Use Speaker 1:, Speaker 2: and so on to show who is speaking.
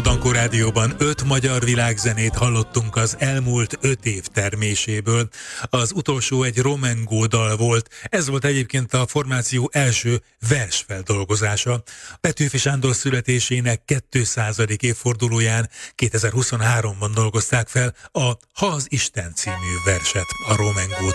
Speaker 1: Dankó Rádióban 5 magyar világzenét hallottunk az elmúlt 5 év terméséből. Az utolsó egy Romengo dal volt. Ez volt egyébként a formáció első versfeldolgozása. Petőfi Sándor születésének 200. évfordulóján 2023-ban dolgozták fel a Ha az Isten című verset, a Romengo